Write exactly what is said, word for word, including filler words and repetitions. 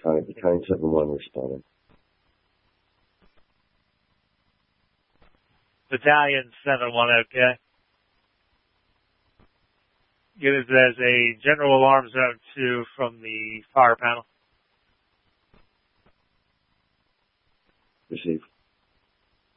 Battalion, Battalion seven one responding. Battalion seven one, okay. Give us as a general alarm zone two from the fire panel. Receive.